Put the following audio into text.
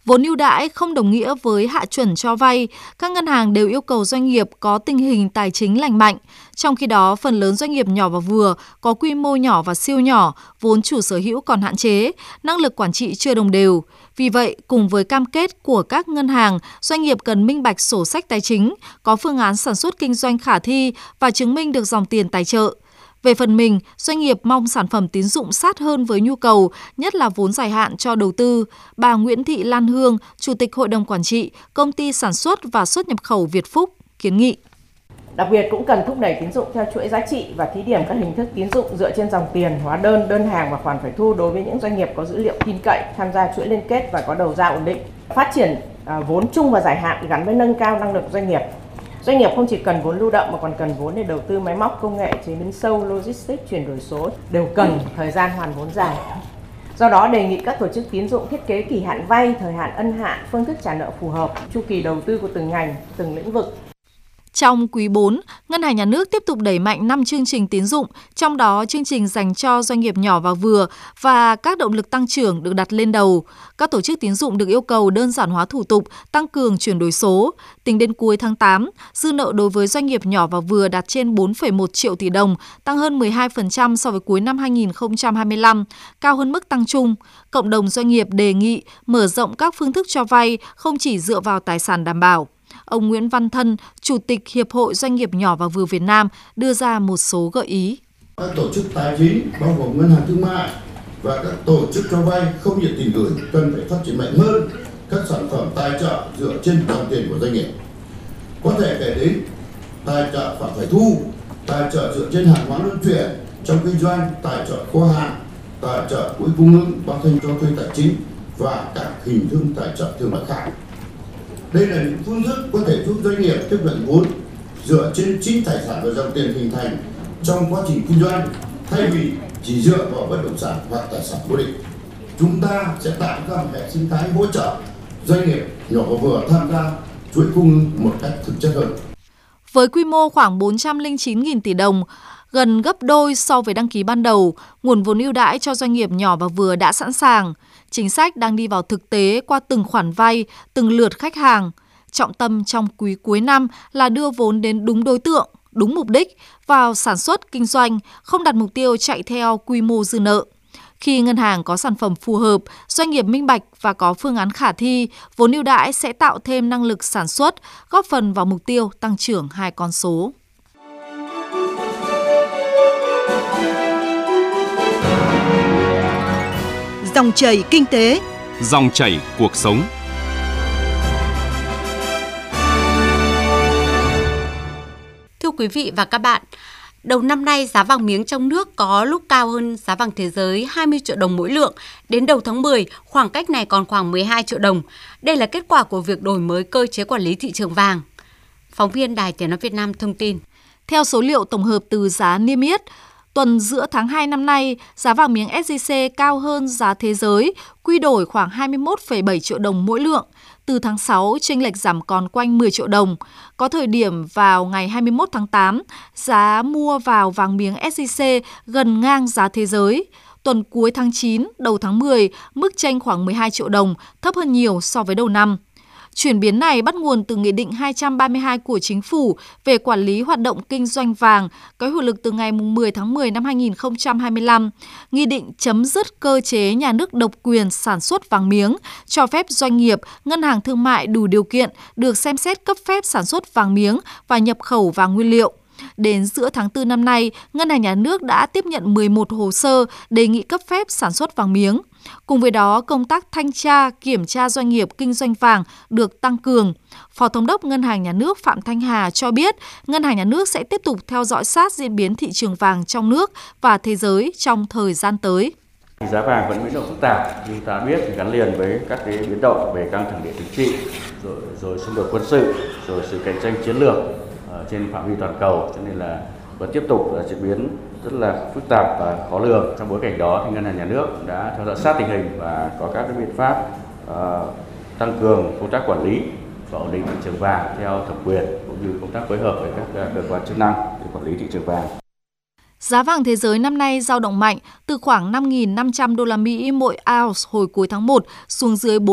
Vốn ưu đãi không đồng nghĩa với hạ chuẩn cho vay, các ngân hàng đều yêu cầu doanh nghiệp có tình hình tài chính lành mạnh. Trong khi đó, phần lớn doanh nghiệp nhỏ và vừa có quy mô nhỏ và siêu nhỏ, vốn chủ sở hữu còn hạn chế, năng lực quản trị chưa đồng đều. Vì vậy, cùng với cam kết của các ngân hàng, doanh nghiệp cần minh bạch sổ sách tài chính, có phương án sản xuất kinh doanh khả thi và chứng minh được dòng tiền tài trợ. Về phần mình, doanh nghiệp mong sản phẩm tín dụng sát hơn với nhu cầu, nhất là vốn dài hạn cho đầu tư. Bà Nguyễn Thị Lan Hương, Chủ tịch Hội đồng Quản trị, Công ty Sản xuất và Xuất nhập khẩu Việt Phúc, kiến nghị. Đặc biệt cũng cần thúc đẩy tín dụng theo chuỗi giá trị và thí điểm các hình thức tín dụng dựa trên dòng tiền, hóa đơn, đơn hàng và khoản phải thu đối với những doanh nghiệp có dữ liệu tin cậy, tham gia chuỗi liên kết và có đầu ra ổn định. Phát triển vốn chung và dài hạn gắn với nâng cao năng lực doanh nghiệp. Doanh nghiệp không chỉ cần vốn lưu động mà còn cần vốn để đầu tư máy móc, công nghệ, chế biến sâu, logistics, chuyển đổi số, đều cần thời gian hoàn vốn dài. Do đó, đề nghị các tổ chức tín dụng thiết kế kỳ hạn vay, thời hạn ân hạn, phương thức trả nợ phù hợp, chu kỳ đầu tư của từng ngành, từng lĩnh vực. Trong quý 4, Ngân hàng Nhà nước tiếp tục đẩy mạnh 5 chương trình tín dụng, trong đó chương trình dành cho doanh nghiệp nhỏ và vừa và các động lực tăng trưởng được đặt lên đầu. Các tổ chức tín dụng được yêu cầu đơn giản hóa thủ tục, tăng cường chuyển đổi số. Tính đến cuối tháng 8, dư nợ đối với doanh nghiệp nhỏ và vừa đạt trên 4,1 triệu tỷ đồng, tăng hơn 12% so với cuối năm 2025, cao hơn mức tăng chung. Cộng đồng doanh nghiệp đề nghị mở rộng các phương thức cho vay, không chỉ dựa vào tài sản đảm bảo. Ông Nguyễn Văn Thân, Chủ tịch Hiệp hội Doanh nghiệp nhỏ và vừa Việt Nam đưa ra một số gợi ý. Các tổ chức tài chính, bao gồm ngân hàng thương mại và các tổ chức cho vay không nhận tiền gửi cần phải phát triển mạnh hơn các sản phẩm tài trợ dựa trên dòng tiền của doanh nghiệp. Có thể kể đến tài trợ khoản phải thu, tài trợ dựa trên hàng hóa luân chuyển trong kinh doanh, tài trợ kho hàng, tài trợ chuỗi cung ứng, bao thêm cho thuê tài chính và các hình thức tài trợ thương mại khác. Đây là những phương thức có thể giúp doanh nghiệp tiếp cận vốn dựa trên chính tài sản và dòng tiền hình thành trong quá trình kinh doanh, thay vì chỉ dựa vào bất động sản hoặc tài sản cố định. Chúng ta sẽ tạo ra một hệ sinh thái hỗ trợ doanh nghiệp nhỏ và vừa tham gia chuỗi cung ứng một cách thực chất hơn. Với quy mô khoảng 409.000 tỷ đồng, gần gấp đôi so với đăng ký ban đầu, nguồn vốn ưu đãi cho doanh nghiệp nhỏ và vừa đã sẵn sàng. Chính sách đang đi vào thực tế qua từng khoản vay, từng lượt khách hàng. Trọng tâm trong quý cuối năm là đưa vốn đến đúng đối tượng, đúng mục đích, vào sản xuất, kinh doanh, không đặt mục tiêu chạy theo quy mô dư nợ. Khi ngân hàng có sản phẩm phù hợp, doanh nghiệp minh bạch và có phương án khả thi, vốn ưu đãi sẽ tạo thêm năng lực sản xuất, góp phần vào mục tiêu tăng trưởng 2 con số. Dòng chảy kinh tế, dòng chảy cuộc sống. Thưa quý vị và các bạn, đầu năm nay giá vàng miếng trong nước có lúc cao hơn giá vàng thế giới 20 triệu đồng mỗi lượng. Đến đầu tháng 10, khoảng cách này còn khoảng 12 triệu đồng. Đây là kết quả của việc đổi mới cơ chế quản lý thị trường vàng. Phóng viên Đài Tiếng nói Việt Nam thông tin. Theo số liệu tổng hợp từ giá niêm yết, tuần giữa tháng 2 năm nay, giá vàng miếng SJC cao hơn giá thế giới, quy đổi khoảng 21,7 triệu đồng mỗi lượng. Từ tháng 6, chênh lệch giảm còn quanh 10 triệu đồng. Có thời điểm vào ngày 21 tháng 8, giá mua vào vàng miếng SJC gần ngang giá thế giới. Tuần cuối tháng 9, đầu tháng 10, mức chênh khoảng 12 triệu đồng, thấp hơn nhiều so với đầu năm. Chuyển biến này bắt nguồn từ Nghị định 232 của Chính phủ về quản lý hoạt động kinh doanh vàng, có hiệu lực từ ngày 10 tháng 10 năm 2025. Nghị định chấm dứt cơ chế nhà nước độc quyền sản xuất vàng miếng, cho phép doanh nghiệp, ngân hàng thương mại đủ điều kiện được xem xét cấp phép sản xuất vàng miếng và nhập khẩu vàng nguyên liệu. Đến giữa tháng 4 năm nay, Ngân hàng Nhà nước đã tiếp nhận 11 hồ sơ đề nghị cấp phép sản xuất vàng miếng. Cùng với đó, công tác thanh tra, kiểm tra doanh nghiệp kinh doanh vàng được tăng cường. Phó Thống đốc Ngân hàng Nhà nước Phạm Thanh Hà cho biết, Ngân hàng Nhà nước sẽ tiếp tục theo dõi sát diễn biến thị trường vàng trong nước và thế giới trong thời gian tới. Giá vàng vẫn biến động phức tạp, như ta biết gắn liền với các cái biến động về căng thẳng địa chính trị, rồi xung đột quân sự, rồi sự cạnh tranh chiến lược trên phạm vi toàn cầu, cho nên là vẫn tiếp tục diễn biến rất là phức tạp và khó lường. Trong bối cảnh đó thì Ngân hàng Nhà nước đã theo dõi sát tình hình và có các biện pháp tăng cường công tác quản lý và ổn định thị trường vàng theo thẩm quyền, cũng như công tác phối hợp với các cơ quan chức năng để quản lý thị trường vàng. Giá vàng thế giới năm nay dao động mạnh từ khoảng 5.500 đô la Mỹ mỗi ounce hồi cuối tháng 1 xuống dưới